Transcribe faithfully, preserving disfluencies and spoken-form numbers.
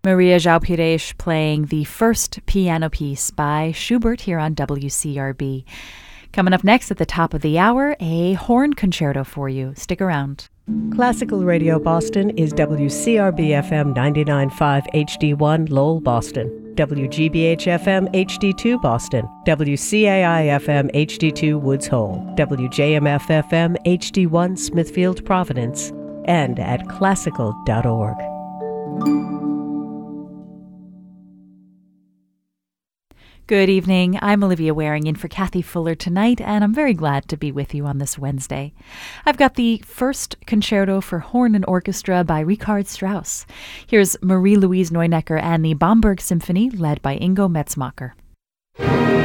Maria João Pires playing the first piano piece by Schubert here on W C R B. Coming up next at the top of the hour, a horn concerto for you. Stick around. Classical Radio Boston is W C R B F M ninety-nine point five H D one Lowell, Boston, W G B H F M H D two Boston, W C A I F M H D two Woods Hole, W J M F F M H D one Smithfield, Providence, and at classical dot org. Good evening. I'm Olivia Waring in for Kathy Fuller tonight, and I'm very glad to be with you on this Wednesday. I've got the first concerto for horn and orchestra by Richard Strauss. Here's Marie-Louise Neunecker and the Bamberg Symphony, led by Ingo Metzmacher.